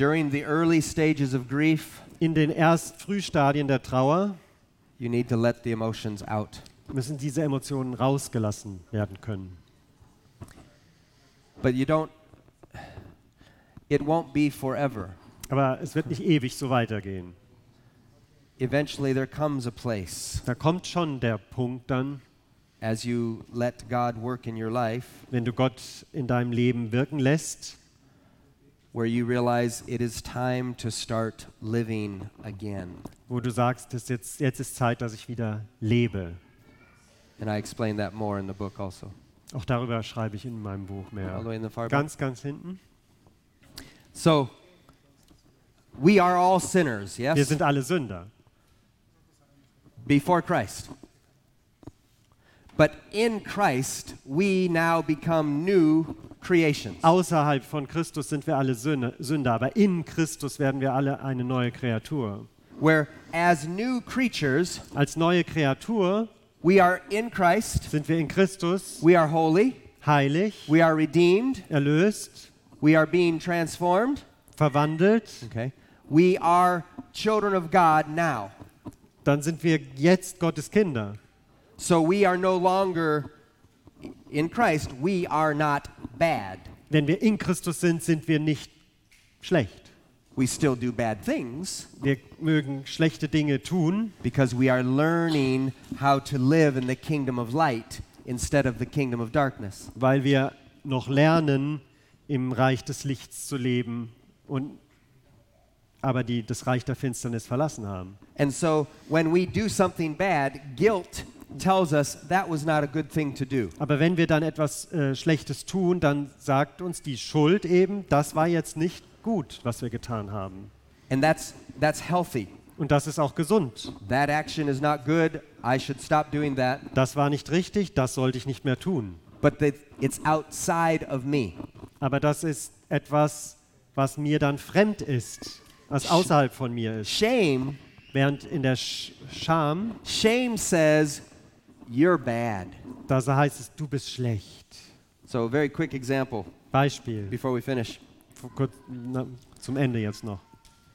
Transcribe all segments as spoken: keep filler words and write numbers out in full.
during the early stages of grief, In den ersten Frühstadien der Trauer you need to let the emotions out. müssen diese Emotionen rausgelassen werden können. But you don't, it won't be forever. Aber es wird nicht ewig so weitergehen. Eventually there comes a place Da kommt schon der Punkt dann, as you let God work in your life wenn du Gott in deinem Leben wirken lässt, where you realize it is time to start living again. wo du sagst, dass jetzt, jetzt ist Zeit, dass ich wieder lebe. And I explain that more in the book also. Auch darüber schreibe ich in meinem Buch mehr. All the way in the far back. Ganz, ganz hinten. So, we are all sinners, Wir yes? sind alle Sünder. Before Christ. But in Christ, we now become new creations. Außerhalb von Christus sind wir alle Sünder, Sünder, aber in Christus werden wir alle eine neue Kreatur. Where as new creatures, Als neue Kreatur we are in Christ, sind wir in Christus we are holy, heilig, we are redeemed, erlöst, we are being transformed, verwandelt. okay? We are children of God now. Dann sind wir jetzt Gottes Kinder. So we are no longer in Christ, we are not bad. Wenn wir in Christus sind, sind wir nicht schlecht. We still do bad things Wir mögen schlechte Dinge tun, because we are learning how to live in the kingdom of light instead of the kingdom of darkness. weil wir noch lernen, im Reich des Lichts zu leben und aber die das Reich der Finsternis verlassen haben. And so when we do something bad, guilt tells us that was not a good thing to do. Aber wenn wir dann etwas äh, Schlechtes tun, dann sagt uns die Schuld eben, das war jetzt nicht gut, was wir getan haben. And that's that's healthy. Und das ist auch gesund. That action is not good. I should stop doing that. Das war nicht richtig, das sollte ich nicht mehr tun. But the, it's outside of me. Aber das ist etwas, was mir dann fremd ist, was außerhalb von mir ist. Shame, Während in der Sch Scham, shame says you're bad. da heißt es, du bist schlecht. So a very quick example Beispiel, before we finish. kurz, na, zum Ende jetzt noch.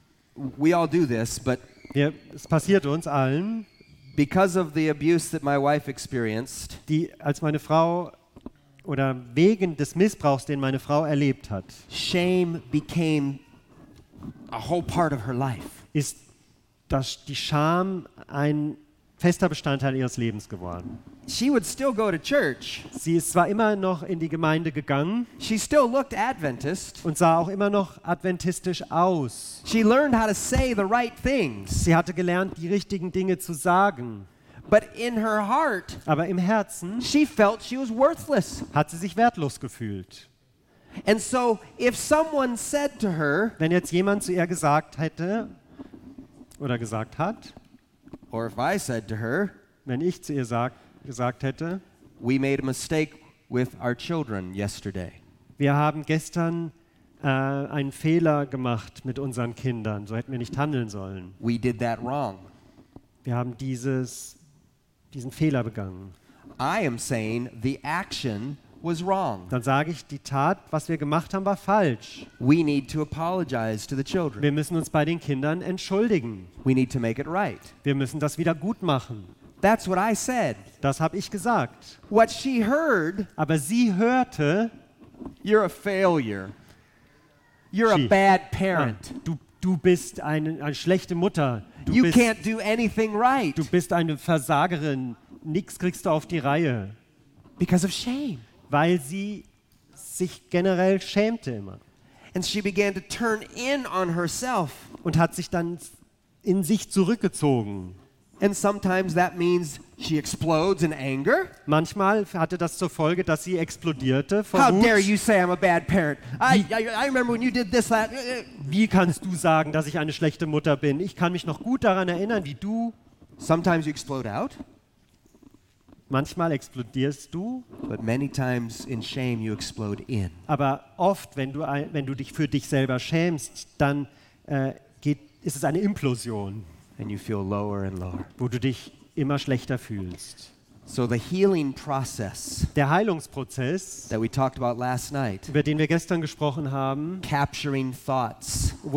We all do this, but Wir, es passiert uns allen, because of the abuse that my wife experienced, die als meine Frau oder wegen des Missbrauchs, den meine Frau erlebt hat, shame became a whole part of her life. ist das, die Scham ein fester Bestandteil ihres Lebens geworden. She would still go to church. Sie ist zwar immer noch in die Gemeinde gegangen She still looked Adventist. und sah auch immer noch adventistisch aus. She learned how to say the right things. Sie hatte gelernt, die richtigen Dinge zu sagen. But in her heart, Aber im Herzen she felt she was worthless. hat sie sich wertlos gefühlt. And so if someone said to her, Wenn jetzt jemand zu ihr gesagt hätte oder gesagt hat, or if I said to her, wenn ich zu ihr sag, gesagt hätte, we made a mistake with our children yesterday. wir haben gestern äh, einen Fehler gemacht mit unseren Kindern, so hätten wir nicht handeln sollen. We did that wrong. Wir haben dieses, diesen Fehler begangen. I am saying the action was wrong. Dann sage ich, die Tat, was wir gemacht haben, war falsch. We need to apologize to the children. Wir müssen uns bei den Kindern entschuldigen. We need to make it right. Wir müssen das wieder gut machen. That's what I said. Das habe ich gesagt. What she heard, Aber sie hörte, you're a failure. You're She. a bad ah, parent. du, du bist eine, eine schlechte Mutter. Du You bist, can't do anything right du bist eine Versagerin. Nix kriegst du auf die Reihe. because of shame. Weil sie sich generell schämte immer. And she began to turn in on herself. Und hat sich dann in sich zurückgezogen. And sometimes that means she explodes in anger. Manchmal hatte das zur Folge, dass sie explodierte vor How Wut. dare you say I'm a bad parent? I, I, I remember when you did this, that. Wie kannst du sagen, dass ich eine schlechte Mutter bin? Ich kann mich noch gut daran erinnern, wie du. Sometimes you explode out, Manchmal explodierst du, but many times in shame you explode in. aber oft, wenn du, ein- wenn du dich für dich selber schämst, dann äh, geht, ist es eine Implosion, And you feel lower and lower. wo du dich immer schlechter fühlst. So the healing process Der Heilungsprozess, that we talked about last night, über den wir gestern gesprochen haben, capturing thoughts,